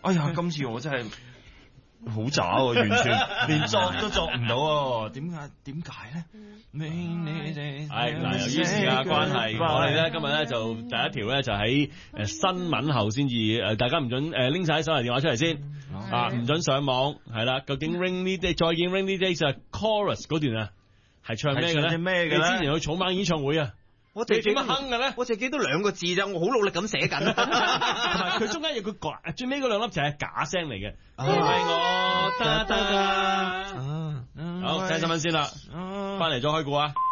哎呀，今次我真係好渣喎，完全連作都作唔到喎，點解咧？ 係嗱，由於時間關係，我哋咧今日咧就第一條咧就喺新聞後先至大家唔准拎晒手提電話出嚟先唔准上網係啦。究竟 Rainy Day 再見 Rainy Day 就係 chorus 嗰段啊，係唱咩嘅咧？你之前去草蜢演唱會啊？ 我哋點樣哼嘅咧？ 我淨係記到兩個字咋，我好努力咁寫緊。 同埋佢中間有個最尾嗰兩粒就係假聲嚟嘅，因為我得。好，聽新聞先啦，翻嚟再開估啊！